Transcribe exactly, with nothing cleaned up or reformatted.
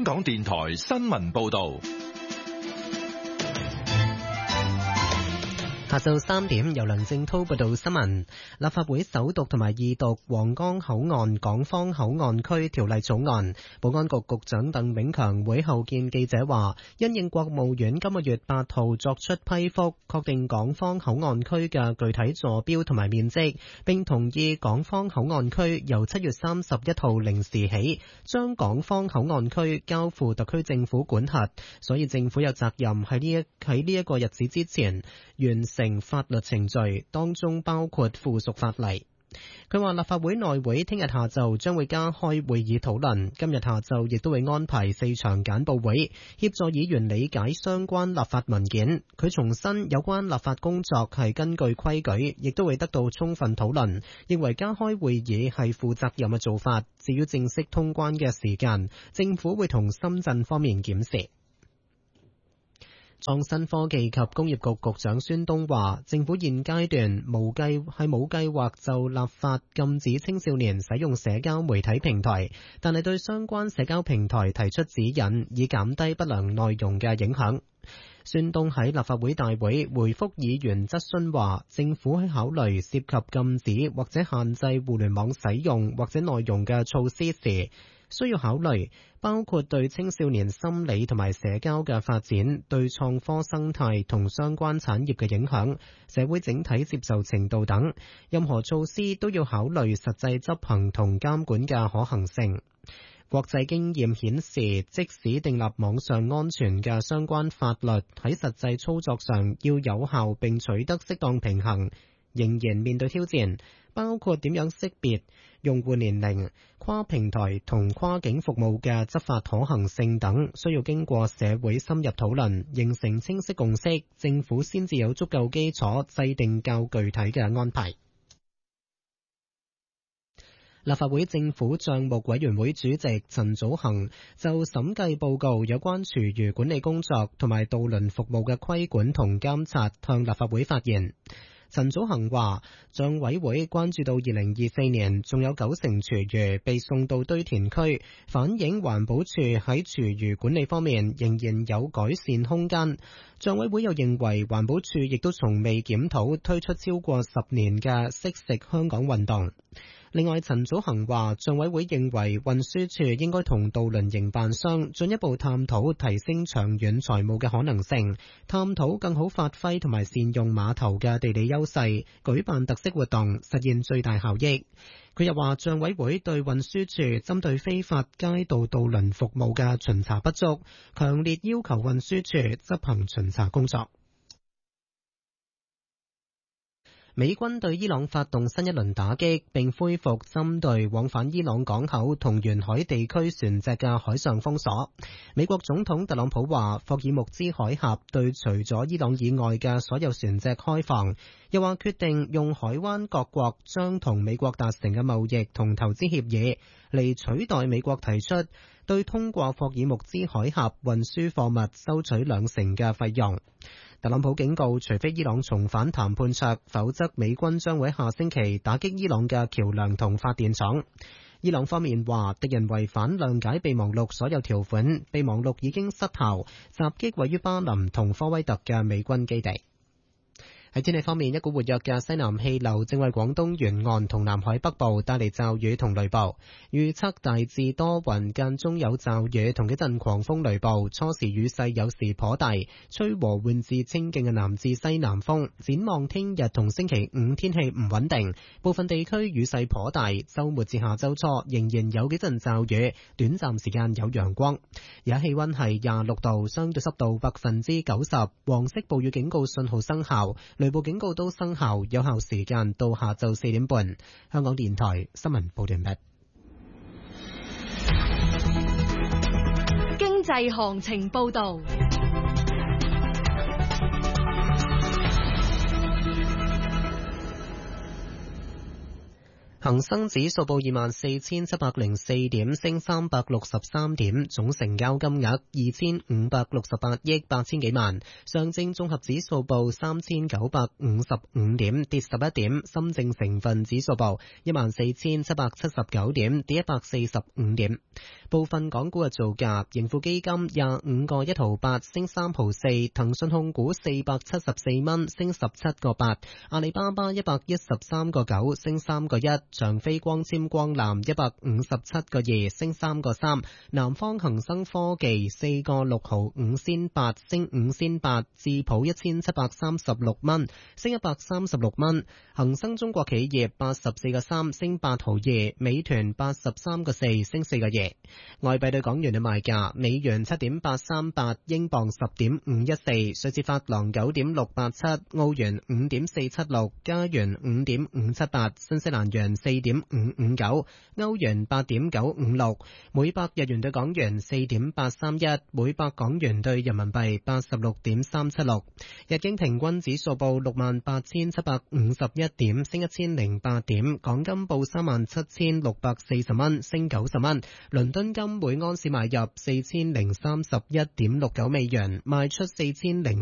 港電台新聞報道。 下晝三點，由梁正滔報道新聞。立法會首讀同埋二讀皇崗口岸港方口岸區條例草案。保安局局長鄧炳強會後見記者話，因應國務院今個月八號作出批覆，確定港方口岸區嘅具體坐標同埋面積，並同意港方口岸區由七月三十一號零時起，將港方口岸區交付特區政府管轄，所以政府有責任喺呢一喺呢一個日子之前完成法律程序，當中包括附屬法例。佢話立法會內會聽日下晝將會加開會議討論，今日下晝亦都會安排四場簡報會，協助議員理解相關立法文件。佢重申有關立法工作係根據規矩，亦都會得到充分討論，認為加開會議係負責任嘅做法。至於正式通關嘅時間，政府會同深圳方面檢視。創新科技及工業局局長孫東話，政府現階段無計係冇計劃就立法禁止青少年使用社交媒體平台，但係對相關社交平台提出指引，以減低不良內容嘅影響。孫東喺立法會大會回覆議員質詢話，政府喺考慮涉及禁止或者限制互聯網使用或者內容嘅措施時，需要考慮包括對青少年心理同埋社交嘅發展、對創科生態同相關產業嘅影響、社會整體接受程度等。任何措施都要考慮實際執行同監管嘅可行性。國際經驗顯示，即使訂立網上安全嘅相關法律，喺實際操作上要有效並取得適當平衡，仍然面對挑戰，包括點樣識別用戶年齡、跨平台同跨境服務嘅執法可行性等，需要經過社會深入討論，形成清晰共識，政府先至有足夠基礎制定較具體嘅安排。立法會政府帳目委員會主席陳祖恒就審計報告有關廚餘管理工作同埋渡輪服務嘅規管同監察，向立法會發言。陳祖恒話，帳委會關注到二零二四年仲有九成廚餘被送到堆填區，反映環保署喺廚餘管理方面仍然有改善空間。帳委會又認為環保署亦都從未檢討推出超過十年嘅惜食香港運動。另外，陳祖恒話，帳委會認為運輸署應該同渡輪營辦商進一步探討提升長遠財務嘅可能性，探討更好發揮同埋善用碼頭嘅地理優勢，舉辦特色活動，實現最大效益。佢又話，帳委會對運輸署針對非法街道渡輪服務嘅巡查不足，強烈要求運輸署執行巡查工作。美軍對伊朗發動新一輪打擊，並恢復針對往返伊朗港口同沿海地區船隻嘅海上封鎖。美國總統特朗普話，霍爾木茲海峽對除咗伊朗以外嘅所有船隻開放，又話決定用海灣各國將同美國達成嘅貿易同投資協議嚟取代美國提出對通過霍爾木茲海峽運輸貨物收取兩成嘅費用。特朗普警告，除非伊朗重返談判桌，否則美軍將會下星期打擊伊朗嘅橋樑同發電廠。伊朗方面話，敵人違反諒解備忘錄所有條款，備忘錄已經失效，襲擊位於巴林同科威特嘅美軍基地。喺天氣方面，一股活躍嘅西南氣流正為廣東沿岸同南海北部帶嚟驟雨同雷暴，預測大致多雲，間中有驟雨同幾陣狂風雷暴，初時雨勢有時頗大，吹和緩至清勁嘅南至西南風。展望聽日同星期五天氣唔穩定，部分地區雨勢頗大，週末至下週初仍然有幾陣驟雨，短暫時間有陽光。而家氣溫係廿六度，相對濕度百分之九十，黃色暴雨警告信號生效，雷暴警告都生效，有效時間到下晝四點半。香港電台新聞報道完畢。 經濟行情報道。 恒生指數報二萬四千七百零四點，升三百六十三點，總成交金額二千五百六十八億八千幾萬。上證綜合指數報三千九百五十五點，跌十一點。深證成分指數報一萬四千七百七十九點，跌一百四十五點。部分港股嘅造價：盈富基金廿五個一毫八，升三毫四；騰訊控股四百七十四蚊，升十七個八；阿里巴巴一百一十三個九，升三個一。長飛光纖光纜一百五十七個二，升三個三；南方恒生科技四個六毫五仙八，升五仙八；智普一千七百三十六蚊，升一百三十六蚊；恒生中國企業八十四個三，升八毫二；美團八十三個四，升四個二。外幣對港元嘅賣價：美元七點八三八，英鎊十點五一四，瑞士法郎九點六八七，澳元五點四七六，加元五點五七八，新西蘭元四點五五九，歐元八點九五六，每百日元對港元四點八三一，每百港元對人民幣八十六點三七六。日經平均指數報六萬八千七百五十一點，升一千零八點。港金報三萬七千六百四十蚊，升九十蚊。倫敦金每安士買入四千零三十一點六九美元，賣出四千零